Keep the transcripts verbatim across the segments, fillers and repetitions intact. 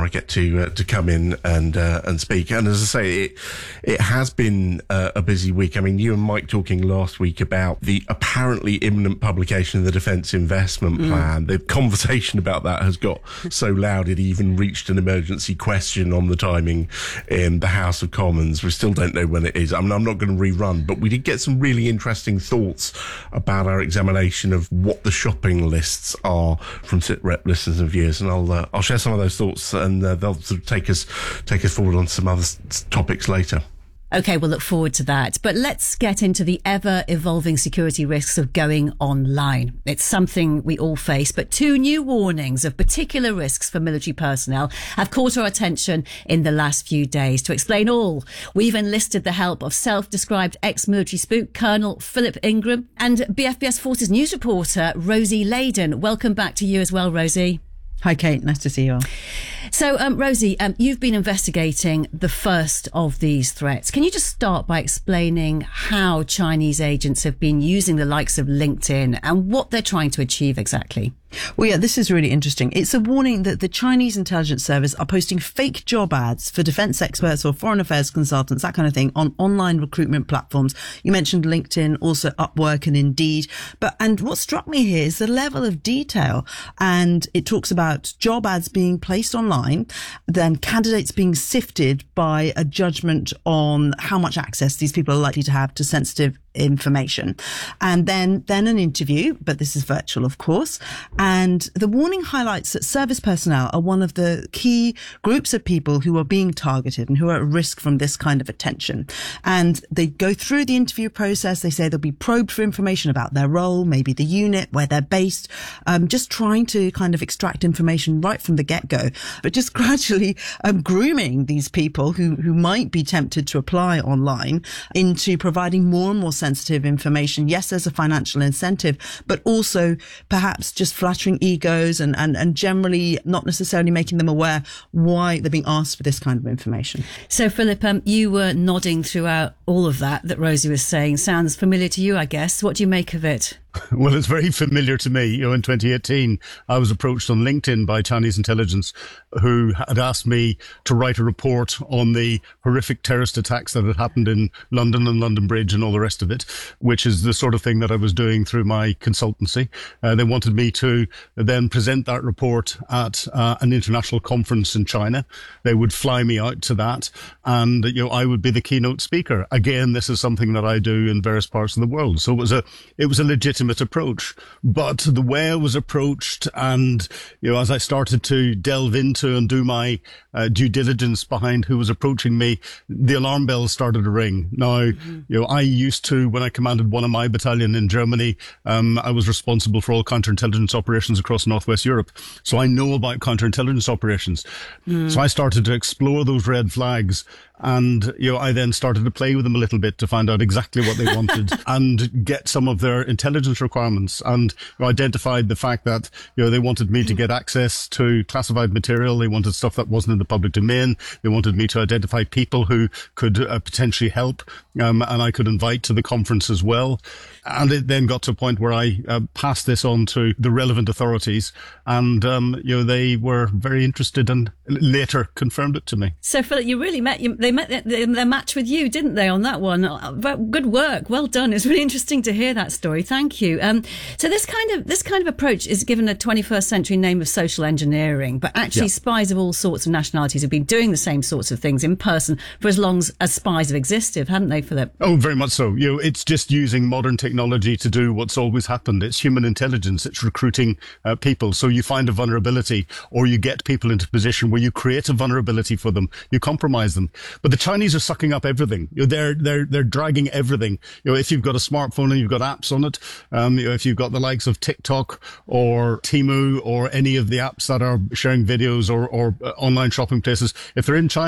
I get to uh, to come in and uh, and speak. And as I say, it it has been uh, a busy week. I mean, you and Mike talking last week about the apparently imminent publication of the Defence Investment Plan. Mm. The conversation about that has got so loud it even reached an emergency question on the timing in the House of Commons. We still don't know when it is. I mean, I'm not going to rerun, but we did get some really interesting thoughts about our examination of what the shopping lists are from SITREP listeners and viewers, and I'll uh, I'll share some of those thoughts, and uh, they'll sort of take us take us forward on some other s- topics later. Okay, we'll look forward to that. But let's get into the ever-evolving security risks of going online. It's something we all face, but two new warnings of particular risks for military personnel have caught our attention in the last few days. To explain all, we've enlisted the help of self-described ex-military spook Colonel Philip Ingram and B F B S Forces news reporter Rosie Layden. Welcome back to you as well, Rosie. Hi, Kate. Nice to see you all. So, um, Rosie, um, you've been investigating the first of these threats. Can you just start by explaining how Chinese agents have been using the likes of LinkedIn and what they're trying to achieve exactly? Well, yeah, this is really interesting. It's a warning that the Chinese intelligence service are posting fake job ads for defense experts or foreign affairs consultants, that kind of thing, on online recruitment platforms. You mentioned LinkedIn, also Upwork and Indeed. But, and what struck me here is the level of detail. And it talks about job ads being placed online, then candidates being sifted by a judgment on how much access these people are likely to have to sensitive information. And then, then an interview, but this is virtual, of course. And the warning highlights that service personnel are one of the key groups of people who are being targeted and who are at risk from this kind of attention. And they go through the interview process. They say they'll be probed for information about their role, maybe the unit, where they're based, um, just trying to kind of extract information right from the get-go, but just gradually um, grooming these people who, who might be tempted to apply online into providing more and more sensitive information. Yes, there's a financial incentive, but also perhaps just flattering egos and, and, and generally not necessarily making them aware why they're being asked for this kind of information. So, Philip, um, you were nodding throughout all of that that Rosie was saying. Sounds familiar to you, I guess. What do you make of it? Well, it's very familiar to me. You know, in twenty eighteen, I was approached on LinkedIn by Chinese intelligence who had asked me to write a report on the horrific terrorist attacks that had happened in London and London Bridge and all the rest of it, which is the sort of thing that I was doing through my consultancy. Uh, they wanted me to then present that report at uh, an international conference in China. They would fly me out to that, and you know, I would be the keynote speaker. Again, this is something that I do in various parts of the world. So it was a it was a legitimate approach, but the way I was approached, and you know, as I started to delve into and do my uh, due diligence behind who was approaching me, the alarm bells started to ring. Now, mm-hmm. you know, I used to, when I commanded one of my battalion in Germany, um, I was responsible for all counterintelligence operations across Northwest Europe, so I know about counterintelligence operations. Mm. So I started to explore those red flags. And, you know, I then started to play with them a little bit to find out exactly what they wanted and get some of their intelligence requirements, and you know, identified the fact that, you know, they wanted me to get access to classified material. They wanted stuff that wasn't in the public domain. They wanted me to identify people who could uh, potentially help, um, and I could invite to the conference as well. And it then got to a point where I uh, passed this on to the relevant authorities, and, um, you know, they were very interested and later confirmed it to me. So, Philip, you really met, you, they met their, their match with you, didn't they, on that one? Good work. Well done. It's really interesting to hear that story. Thank you. Um, so this kind of, this kind of approach is given a twenty-first century name of social engineering, but actually yeah. spies of all sorts of nationalities have been doing the same sorts of things in person for as long as, as spies have existed, haven't they, Philip? Oh, very much so. You know, it's just using modern technology to do what's always happened. It's human intelligence. It's recruiting uh, people. So you find a vulnerability, or you get people into a position where you create a vulnerability for them. You compromise them. But the Chinese are sucking up everything. You know, they're they're they're dragging everything. You know, if you've got a smartphone and you've got apps on it, um, you know, if you've got the likes of TikTok or Temu or any of the apps that are sharing videos or or uh, online shopping places, if they're in China,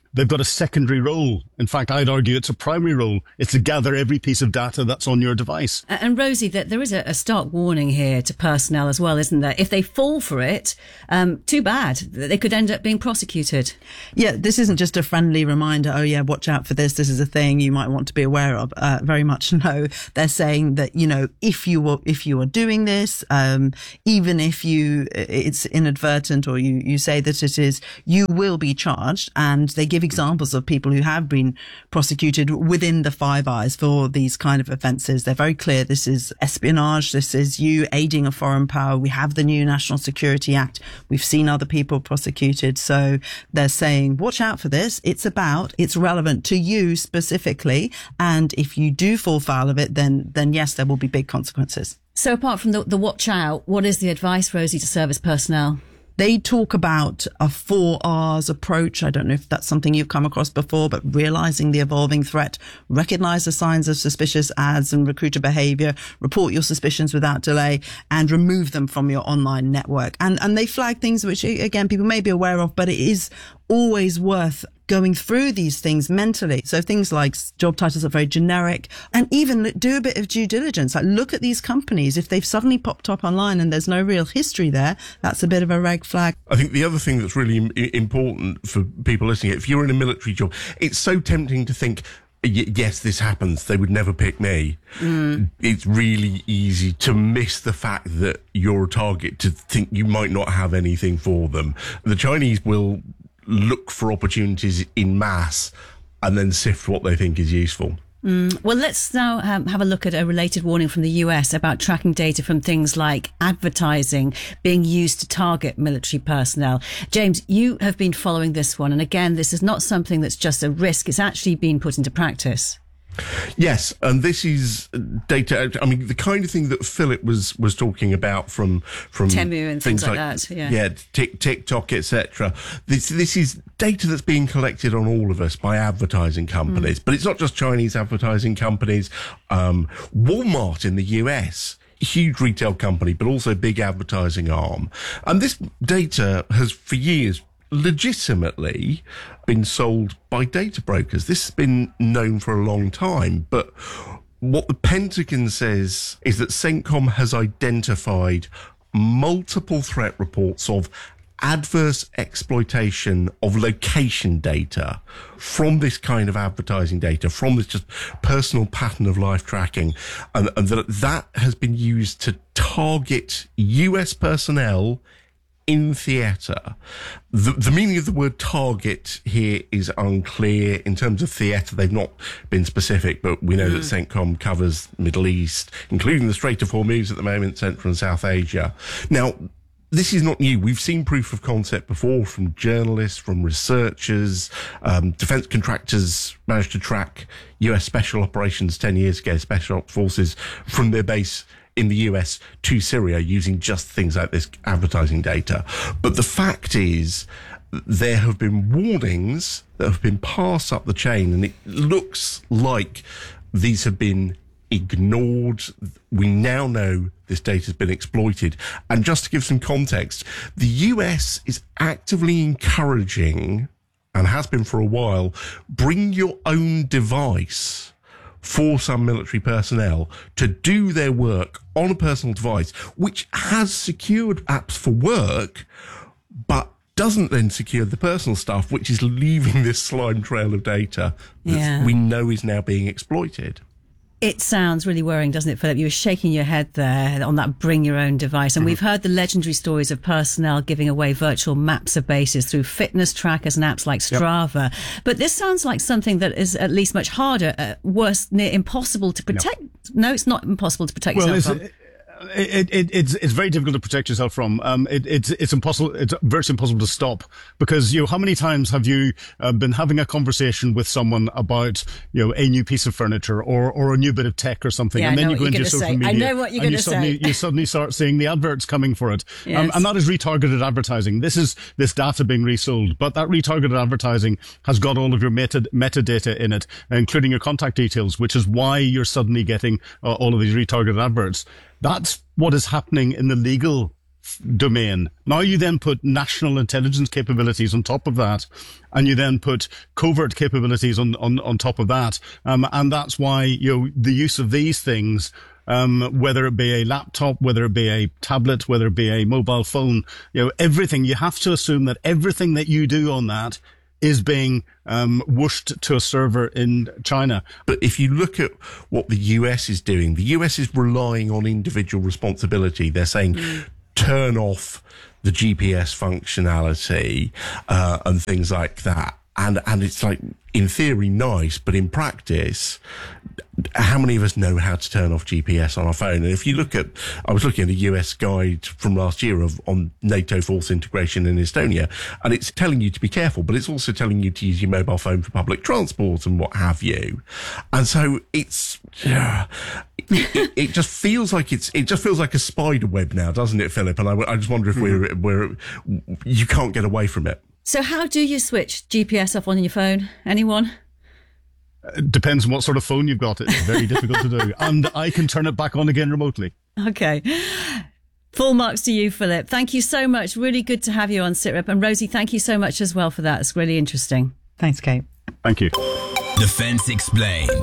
they've got a secondary role. In fact, I'd argue it's a primary role. It's to gather every piece of data that's on your device. And Rosie, that there is a, a stark warning here to personnel as well, isn't there? If they fall for it, um, too bad. They could end up being prosecuted. Yeah, this isn't just a friendly reminder, oh yeah, watch out for this. This is a thing you might want to be aware of. Uh, very much no. They're saying that, you know, if you were, if you are doing this, um, even if you, it's inadvertent or you, you say that it is, you will be charged. And they give examples of people who have been prosecuted within the Five Eyes for these kind of offences. They're very clear. This is espionage. This is you aiding a foreign power. We have the new National Security Act. We've seen other people prosecuted. So they're saying, watch out for this. It's about, it's relevant to you specifically. And if you do fall foul of it, then, then yes, there will be big consequences. So apart from the, the watch out, what is the advice, Rosie, to service personnel? They talk about a four R's approach. I don't know if that's something you've come across before, but realizing the evolving threat, recognize the signs of suspicious ads and recruiter behavior, report your suspicions without delay, and remove them from your online network. And, and they flag things which, again, people may be aware of, but it is always worth going through these things mentally. So things like job titles are very generic, and even do a bit of due diligence. Like look at these companies. If they've suddenly popped up online and there's no real history there, that's a bit of a red flag. I think the other thing that's really im- important for people listening, if you're in a military job, it's so tempting to think, yes, this happens. They would never pick me. Mm. It's really easy to miss the fact that you're a target, to think you might not have anything for them. The Chinese will look for opportunities in mass and then sift what they think is useful. Mm. Well, let's now um, have a look at a related warning from the U S about tracking data from things like advertising being used to target military personnel. James, you have been following this one. And again, this is not something that's just a risk. It's actually been put into practice. Yes, and this is data. I mean, the kind of thing that Philip was was talking about from from Temu and things, things like, like that. Yeah, yeah, Tik, TikTok, et cetera. This this is data that's being collected on all of us by advertising companies, mm. but it's not just Chinese advertising companies. Um, Walmart in the U S, huge retail company, but also big advertising arm, and this data has for years legitimately been sold by data brokers. This has been known for a long time, but what the Pentagon says is that CENTCOM has identified multiple threat reports of adverse exploitation of location data from this kind of advertising data, from this just personal pattern of life tracking, and, and that that has been used to target U S personnel in theatre. The, the meaning of the word target here is unclear. In terms of theatre, they've not been specific, but we know mm. that CENTCOM covers Middle East, including the Strait of Hormuz at the moment, Central and South Asia. Now, this is not new. We've seen proof of concept before from journalists, from researchers. Um, defence contractors managed to track U S special operations ten years ago, special ops forces from their base in the U S to Syria using just things like this advertising data. But the fact is, there have been warnings that have been passed up the chain, and it looks like these have been ignored. We now know this data has been exploited. And just to give some context, the U S is actively encouraging, and has been for a while, bring your own device for some military personnel to do their work on a personal device, which has secured apps for work, but doesn't then secure the personal stuff, which is leaving this slime trail of data that yeah. we know is now being exploited. It sounds really worrying, doesn't it, Philip? You were shaking your head there on that bring your own device. And mm-hmm. we've heard the legendary stories of personnel giving away virtual maps of bases through fitness trackers and apps like Strava. Yep. But this sounds like something that is at least much harder, uh, worse, near impossible to protect. Yep. No, it's not impossible to protect well, yourself from. It, it, it's it's very difficult to protect yourself from. Um, it, it's it's impossible. It's virtually impossible to stop, because you know, how many times have you uh, been having a conversation with someone about, you know, a new piece of furniture or or a new bit of tech or something, yeah, and then you go into your social say. media, I know what you're and going you to suddenly say. you suddenly start seeing the adverts coming for it, yes. um, and that is retargeted advertising. This is this data being resold, but that retargeted advertising has got all of your meta metadata in it, including your contact details, which is why you're suddenly getting uh, all of these retargeted adverts. That's what is happening in the legal domain. Now you then put national intelligence capabilities on top of that, and you then put covert capabilities on, on, on top of that. Um, and that's why, you know, the use of these things, um, whether it be a laptop, whether it be a tablet, whether it be a mobile phone, you know, everything, you have to assume that everything that you do on that is being um, whooshed to a server in China. But if you look at what the U S is doing, the U S is relying on individual responsibility. They're saying, mm. turn off the G P S functionality uh, and things like that. And and it's like, in theory, nice, but in practice, how many of us know how to turn off G P S on our phone? And if you look at, I was looking at a U S guide from last year of on NATO force integration in Estonia, and it's telling you to be careful, but it's also telling you to use your mobile phone for public transport and what have you. And so it's, uh, it, it, it just feels like it's, it just feels like a spider web now, doesn't it, Philip? And I, I just wonder if we're, we're, you can't get away from it. So how do you switch G P S off on your phone? Anyone? It depends on what sort of phone you've got. It's very difficult to do. And I can turn it back on again remotely. Okay. Full marks to you, Philip. Thank you so much. Really good to have you on SITREP. And Rosie, thank you so much as well for that. It's really interesting. Thanks, Kate. Thank you. Defence Explained.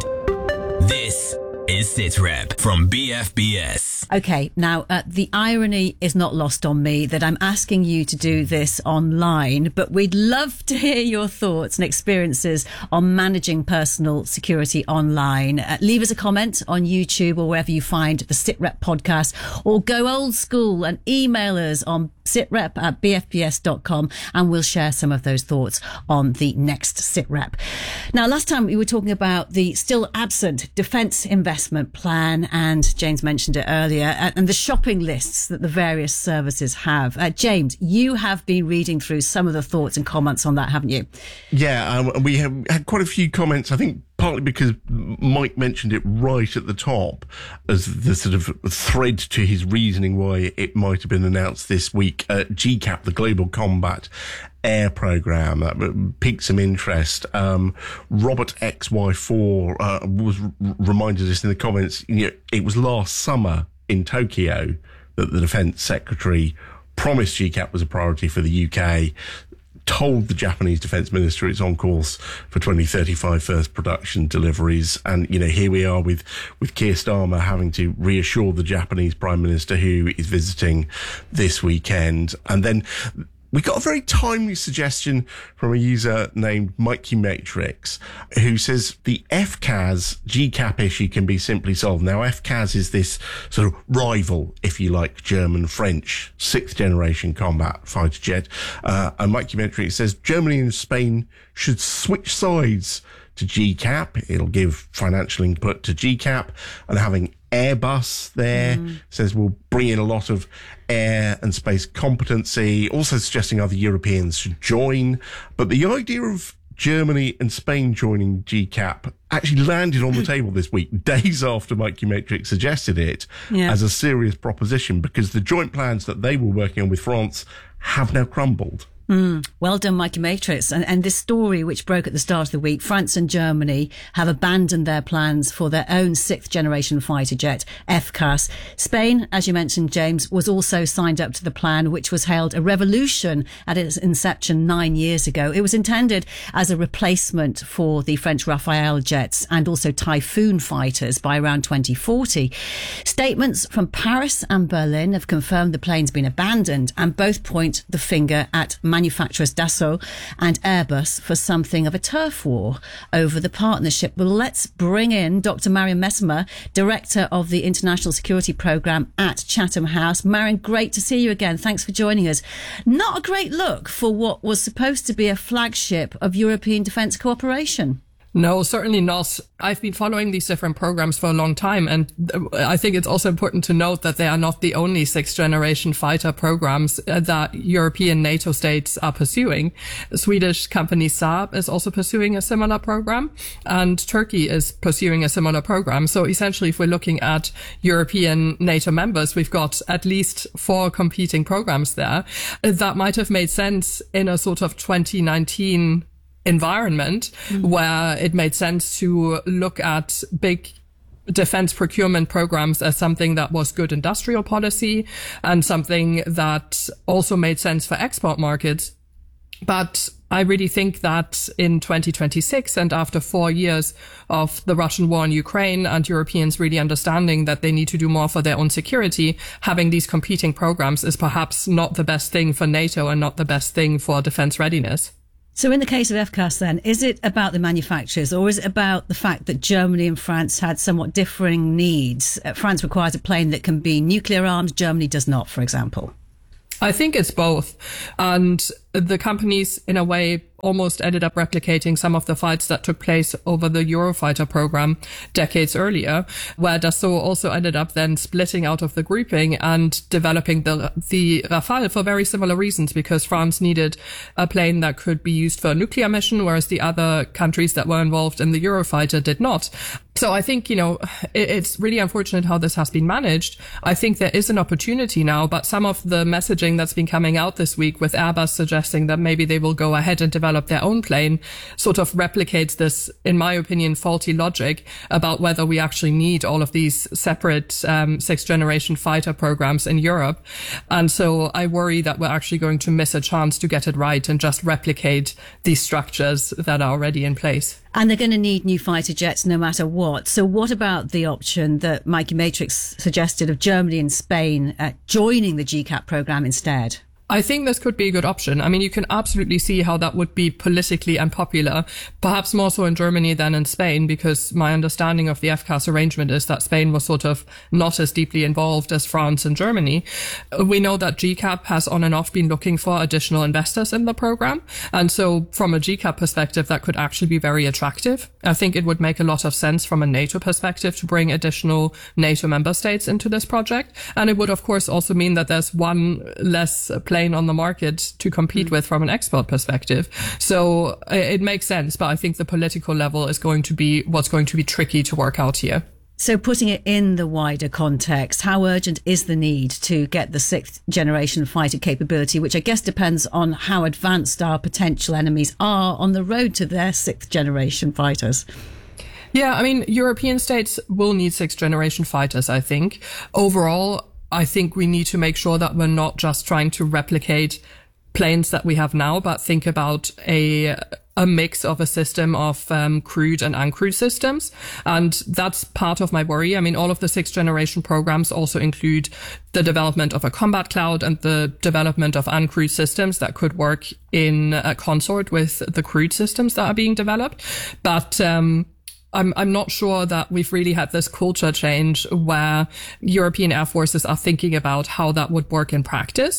This is SITREP from B F B S. Okay, now uh, the irony is not lost on me that I'm asking you to do this online, but we'd love to hear your thoughts and experiences on managing personal security online. Uh, leave us a comment on YouTube or wherever you find the SITREP podcast, or go old school and email us on sitrep at b f b s dot com, and we'll share some of those thoughts on the next SITREP. Now, last time we were talking about the still absent defence investment plan, and James mentioned it earlier, and the shopping lists that the various services have. Uh, James, you have been reading through some of the thoughts and comments on that, haven't you? Yeah, um, we have had quite a few comments, I think, partly because Mike mentioned it right at the top as the sort of thread to his reasoning why it might have been announced this week. Uh, G CAP, the Global Combat Air Programme, that piqued some interest. Um, Robert X Y four uh, was r- reminded us in the comments, you know, it was last summer in Tokyo that the Defence Secretary promised G CAP was a priority for the U K, told the Japanese Defence Minister it's on course for twenty thirty-five first production deliveries. And, you know, here we are with, with Keir Starmer having to reassure the Japanese Prime Minister, who is visiting this weekend. And then we got a very timely suggestion from a user named Mikey Matrix, who says the F C A S G CAP issue can be simply solved. Now, F C A S is this sort of rival, if you like, German-French sixth generation combat fighter jet. Uh, and Mikey Matrix says Germany and Spain should switch sides to G CAP. It'll give financial input to G CAP, and having Airbus there mm. says we'll bring in a lot of air and space competency, also suggesting other Europeans should join. But the idea of Germany and Spain joining G CAP actually landed on the table this week, days after Mikey Matrix suggested it, yeah. as a serious proposition, because the joint plans that they were working on with France have now crumbled. Mm, well done, Mikey Matrix. And, and this story, which broke at the start of the week, France and Germany have abandoned their plans for their own sixth generation fighter jet, F C A S. Spain, as you mentioned, James, was also signed up to the plan, which was hailed a revolution at its inception nine years ago. It was intended as a replacement for the French Rafale jets and also Typhoon fighters by around twenty forty. Statements from Paris and Berlin have confirmed the plane's been abandoned, and both point the finger at manufacturers Dassault and Airbus for something of a turf war over the partnership. Well, let's bring in Doctor Marion Messimer, Director of the International Security Programme at Chatham House. Marion, great to see you again. Thanks for joining us. Not a great look for what was supposed to be a flagship of European defence cooperation. No, certainly not. I've been following these different programs for a long time, and I think it's also important to note that they are not the only sixth generation fighter programs that European NATO states are pursuing. The Swedish company Saab is also pursuing a similar program, and Turkey is pursuing a similar program. So essentially, if we're looking at European NATO members, we've got at least four competing programs there. That might have made sense in a sort of twenty nineteen environment mm. where it made sense to look at big defense procurement programs as something that was good industrial policy and something that also made sense for export markets. But I really think that in twenty twenty-six and after four years of the Russian war in Ukraine and Europeans really understanding that they need to do more for their own security, having these competing programs is perhaps not the best thing for NATO and not the best thing for defense readiness. So in the case of F CAS then, is it about the manufacturers or is it about the fact that Germany and France had somewhat differing needs? Uh, France requires a plane that can be nuclear armed, Germany does not, for example. I think it's both. And the companies, in a way, almost ended up replicating some of the fights that took place over the Eurofighter program decades earlier, where Dassault also ended up then splitting out of the grouping and developing the the Rafale for very similar reasons, because France needed a plane that could be used for a nuclear mission, whereas the other countries that were involved in the Eurofighter did not. So I think, you know, it, it's really unfortunate how this has been managed. I think there is an opportunity now, but some of the messaging that's been coming out this week with Airbus suggesting that maybe they will go ahead and develop their own plane sort of replicates this, in my opinion, faulty logic about whether we actually need all of these separate um, sixth generation fighter programs in Europe. And so I worry that we're actually going to miss a chance to get it right and just replicate these structures that are already in place. And they're going to need new fighter jets no matter what. So what about the option that Mikey Matrix suggested of Germany and Spain uh, joining the G CAP program instead? I think this could be a good option. I mean, you can absolutely see how that would be politically unpopular, perhaps more so in Germany than in Spain, because my understanding of the F CAS arrangement is that Spain was sort of not as deeply involved as France and Germany. We know that G CAP has on and off been looking for additional investors in the program. And so from a G CAP perspective, that could actually be very attractive. I think it would make a lot of sense from a NATO perspective to bring additional NATO member states into this project. And it would, of course, also mean that there's one less plane on the market to compete mm. with from an export perspective. So it makes sense, but I think the political level is going to be what's going to be tricky to work out here. So putting it in the wider context, how urgent is the need to get the sixth generation fighter capability, which I guess depends on how advanced our potential enemies are on the road to their sixth generation fighters? Yeah, I mean, European states will need sixth generation fighters, I think. Overall, I think we need to make sure that we're not just trying to replicate planes that we have now, but think about a a mix of a system of um, crewed and uncrewed systems. And that's part of my worry. I mean, all of the sixth generation programs also include the development of a combat cloud and the development of uncrewed systems that could work in a consort with the crewed systems that are being developed. But um I'm, I'm not sure that we've really had this culture change where European air forces are thinking about how that would work in practice.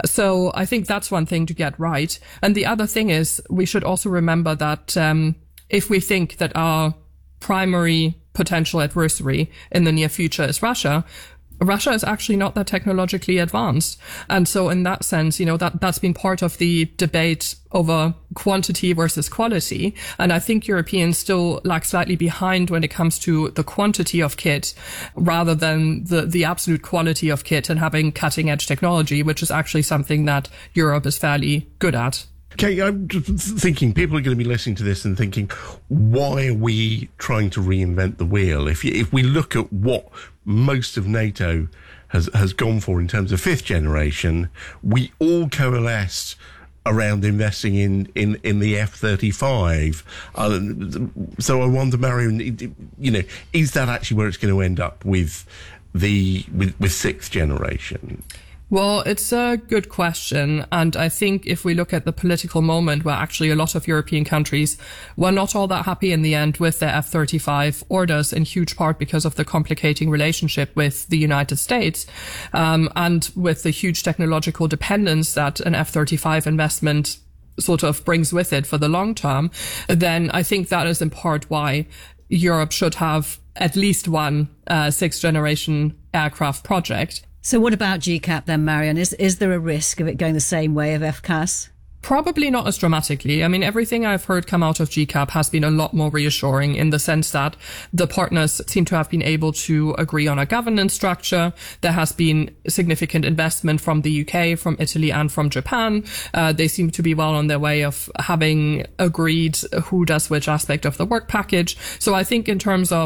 So I think that's one thing to get right. And the other thing is we should also remember that um, if we think that our primary potential adversary in the near future is Russia, Russia is actually not that technologically advanced. And so in that sense, you know, that, that's been part of the debate over quantity versus quality. And I think Europeans still lag slightly behind when it comes to the quantity of kit rather than the, the absolute quality of kit and having cutting edge technology, which is actually something that Europe is fairly good at. Okay, I'm just thinking people are going to be listening to this and thinking, why are we trying to reinvent the wheel? If you, if we look at what most of NATO has has gone for in terms of fifth generation, we all coalesced around investing in, in, in the F thirty-five. Uh, so I wonder, Marion, you know, is that actually where it's going to end up with the with, with sixth generation? Well, it's a good question. And I think if we look at the political moment where actually a lot of European countries were not all that happy in the end with their F thirty-five orders, in huge part because of the complicating relationship with the United States, um, and with the huge technological dependence that an F thirty-five investment sort of brings with it for the long term, then I think that is in part why Europe should have at least one uh, sixth generation aircraft project. So what about G CAP then, Marion? Is is there a risk of it going the same way of F CAS? Probably not as dramatically. I mean, everything I've heard come out of G CAP has been a lot more reassuring in the sense that the partners seem to have been able to agree on a governance structure. There has been significant investment from the U K, from Italy, and from Japan. Uh, they seem to be well on their way of having agreed who does which aspect of the work package. So I think in terms of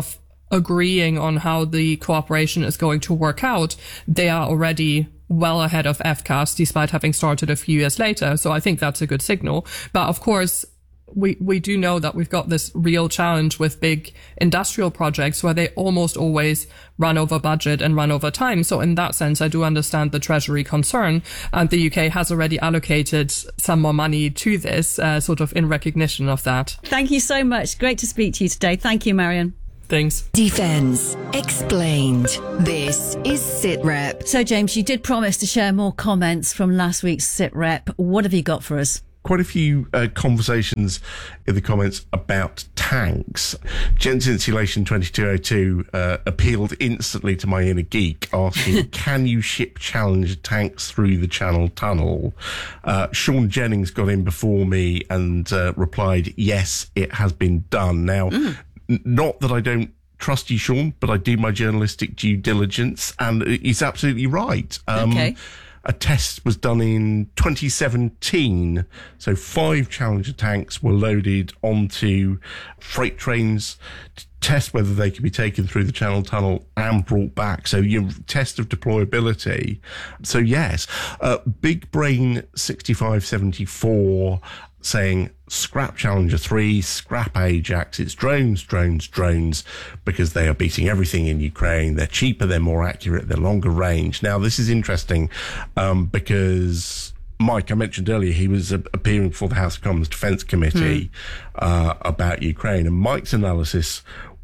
agreeing on how the cooperation is going to work out, they are already well ahead of F CAS, despite having started a few years later. So I think that's a good signal. But of course, we, we do know that we've got this real challenge with big industrial projects where they almost always run over budget and run over time. So in that sense, I do understand the Treasury concern. And the U K has already allocated some more money to this, uh, sort of in recognition of that. Thank you so much. Great to speak to you today. Thank you, Marion. Thanks. Defence Explained. This is SitRep. So, James, you did promise to share more comments from last week's SitRep. What have you got for us? Quite a few uh, conversations in the comments about tanks. Gents Insulation twenty-two oh two uh, appealed instantly to my inner geek, asking, can you ship Challenger tanks through the Channel Tunnel? Uh, Sean Jennings got in before me and uh, replied, yes, it has been done. Now, mm. n- not that I don't trust you, Sean, but I do my journalistic due diligence, and he's absolutely right. Um, okay. A test was done in twenty seventeen. So five Challenger tanks were loaded onto freight trains to test whether they could be taken through the Channel Tunnel and brought back. So your test of deployability. So yes, uh, Big Brain sixty-five seventy-four saying scrap Challenger three, scrap Ajax, it's drones, drones, drones, because they are beating everything in Ukraine. They're cheaper, they're more accurate, they're longer range. Now, this is interesting um, because Mike, I mentioned earlier, he was uh, appearing before the House of Commons Defence Committee mm. uh, about Ukraine, and Mike's analysis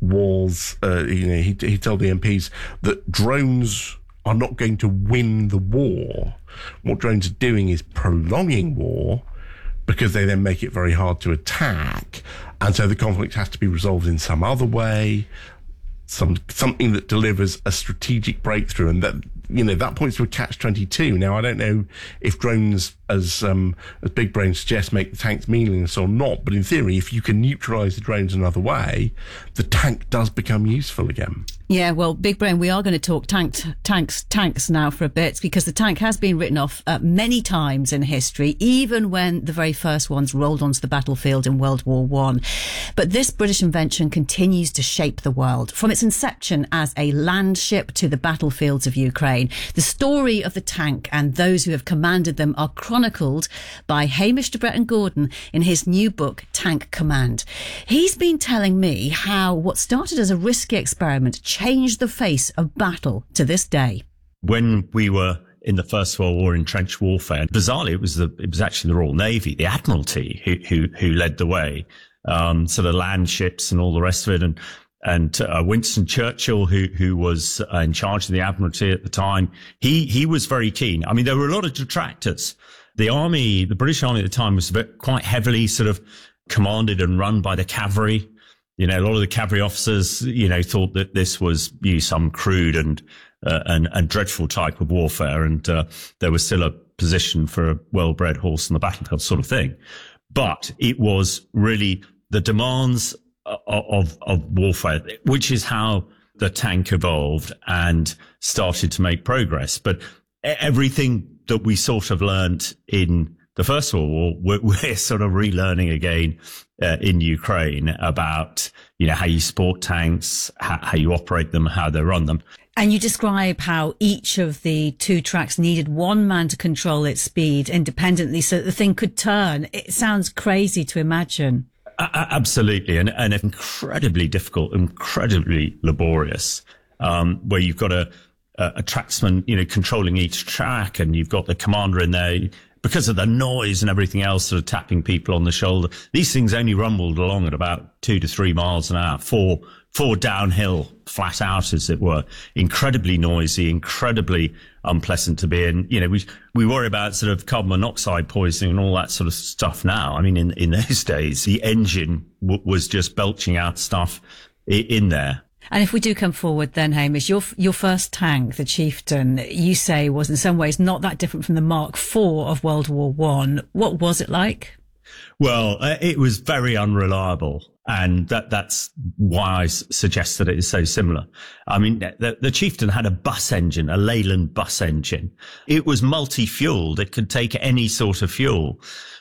was, uh, you know, he, he told the M Ps that drones are not going to win the war. What drones are doing is prolonging war, because they then make it very hard to attack. And so the conflict has to be resolved in some other way, some something that delivers a strategic breakthrough. And that, you know, that points to a catch twenty-two. Now, I don't know if drones, as um, as Big Brain suggests, make the tanks meaningless or not. But in theory, if you can neutralise the drones another way, the tank does become useful again. Yeah, well, Big Brain, we are going to talk tank, tanks tanks now for a bit, because the tank has been written off uh, many times in history, even when the very first ones rolled onto the battlefield in World War One. But this British invention continues to shape the world. From its inception as a land ship to the battlefields of Ukraine, the story of the tank and those who have commanded them are chronicled by Hamish de Bretton Gordon in his new book, Tank Command. He's been telling me how what started as a risky experiment changed the face of battle to this day. When we were in the First World War in trench warfare, bizarrely, it was the it was actually the Royal Navy, the Admiralty, who who, who led the way. Um, so the land ships and all the rest of it, and and uh, Winston Churchill, who who was uh, in charge of the Admiralty at the time, he he was very keen. I mean, there were a lot of detractors. The army, the British Army at the time, was quite heavily sort of commanded and run by the cavalry. You know, a lot of the cavalry officers, you know, thought that this was you know, some crude and, uh, and, and dreadful type of warfare. And, uh, there was still a position for a well-bred horse on the battlefield sort of thing. But it was really the demands of, of, of warfare, which is how the tank evolved and started to make progress. But everything that we sort of learned in the First World War, we're, we're sort of relearning again uh, in Ukraine about, you know, how you support tanks, how, how you operate them, how they run them. And you describe how each of the two tracks needed one man to control its speed independently so that the thing could turn. It sounds crazy to imagine. Uh, absolutely. And, and incredibly difficult, incredibly laborious, um, where you've got a, a tracksman, you know, controlling each track, and you've got the commander in there. Because of the noise and everything else sort of tapping people on the shoulder, these things only rumbled along at about two to three miles an hour, four, four downhill, flat out, as it were. Incredibly noisy, incredibly unpleasant to be in. You know, we, we worry about sort of carbon monoxide poisoning and all that sort of stuff now. I mean, in, in those days, the engine w- was just belching out stuff I- in there. And if we do come forward then, Hamish, your your first tank, the Chieftain, you say was in some ways not that different from the Mark four of World War One. What was it like? Well, uh, it was very unreliable. And that that's why I s- suggest that it is so similar. I mean, the, the Chieftain had a bus engine, a Leyland bus engine. It was multi-fueled. It could take any sort of fuel.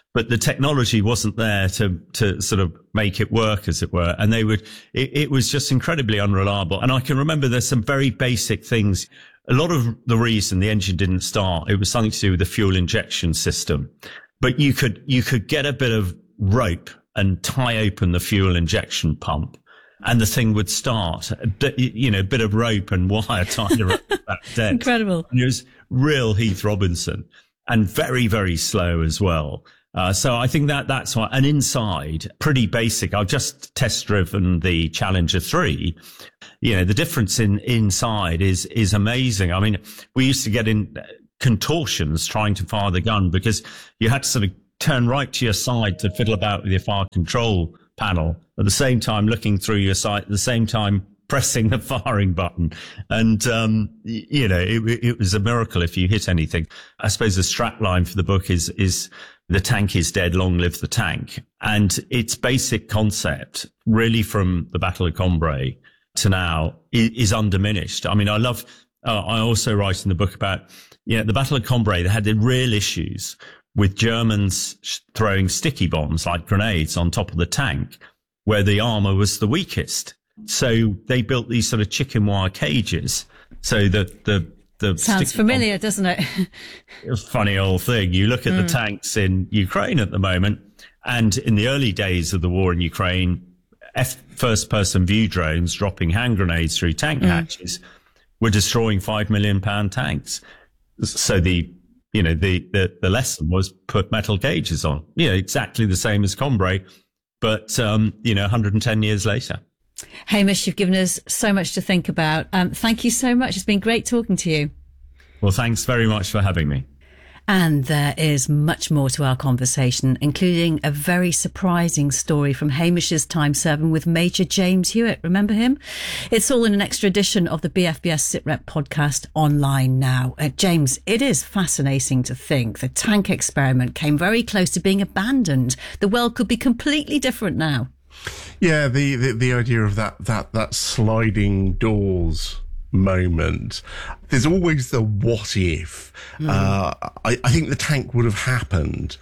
but the technology wasn't there to, to sort of make it work, as it were. And they would, it, it was just incredibly unreliable. And I can remember there's some very basic things. A lot of the reason the engine didn't start, it was something to do with the fuel injection system. But you could, you could get a bit of rope and tie open the fuel injection pump, and the thing would start. You know, a bit of rope and wire tied around that dead. Incredible. And it was real Heath Robinson, and very, very slow as well. Uh, so I think that that's why, and inside, pretty basic. I've just test driven the Challenger three. You know, the difference in inside is, is amazing. I mean, we used to get in contortions trying to fire the gun because you had to sort of turn right to your side to fiddle about with your fire control panel at the same time looking through your sight, at the same time pressing the firing button. And, um, you know, it, it was a miracle if you hit anything. I suppose the strap line for the book is, is the tank is dead, long live the tank. And its basic concept, really from the Battle of Cambrai to now, is, is undiminished. I mean, I love, uh, I also write in the book about, you know, the Battle of Cambrai, they had the real issues with Germans throwing sticky bombs like grenades on top of the tank where the armor was the weakest. So they built these sort of chicken wire cages so that the, the sounds familiar, bomb, doesn't it? It's a funny old thing. You look at mm. the tanks in Ukraine at the moment, and in the early days of the war in Ukraine, F first person view drones dropping hand grenades through tank mm. hatches were destroying five million pound tanks. So the, you know, the, the, the lesson was put metal gauges on, you know, exactly the same as Cambrai, but, um, you know, one hundred ten years later. Hamish, you've given us so much to think about. Um, thank you so much. It's been great talking to you. Well, thanks very much for having me. And there is much more to our conversation, including a very surprising story from Hamish's time serving with Major James Hewitt. Remember him? It's all in an extra edition of the B F B S SITREP podcast online now. Uh, James, it is fascinating to think the tank experiment came very close to being abandoned. The world could be completely different now. Yeah, the, the, the idea of that, that, that sliding doors moment. There's always the what if. Mm. Uh, I, I think the tank would have happened.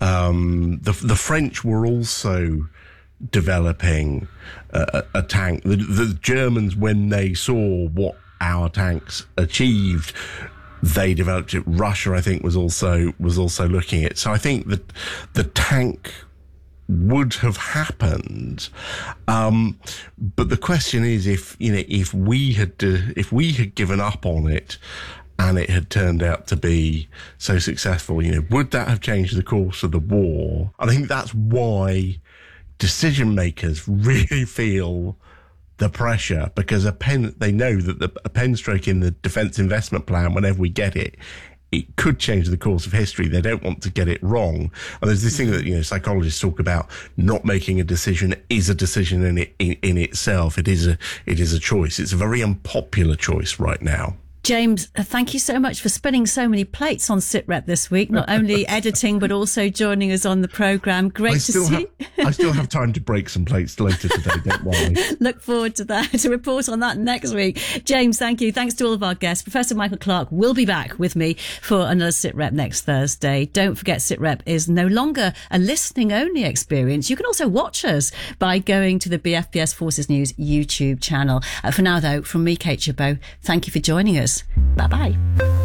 Um, the, the French were also developing a, a tank. The, the Germans, when they saw what our tanks achieved, they developed it. Russia, I think, was also, was also looking at it. So I think that the tank would have happened. Um, but the question is if, you know, if we had, uh, if we had given up on it and it had turned out to be so successful, you know, would that have changed the course of the war? I think that's why decision makers really feel the pressure, because a pen, they know that the, a pen stroke in the defence investment plan, whenever we get it, it could change the course of history. They don't want to get it wrong. And there's this thing that, you know, psychologists talk about: not making a decision is a decision in it, in, in itself. It is a, it is a choice. It's a very unpopular choice right now. James, thank you so much for spinning so many plates on SITREP this week, not only editing, but also joining us on the programme. Great I to still see. Have, I still have time to break some plates later today, don't worry. Look forward to that, to report on that next week. James, thank you. Thanks to all of our guests. Professor Michael Clark will be back with me for another SITREP next Thursday. Don't forget, SITREP is no longer a listening-only experience. You can also watch us by going to the B F B S Forces News YouTube channel. Uh, for now, though, from me, Kate Chabot, thank you for joining us. Bye-bye.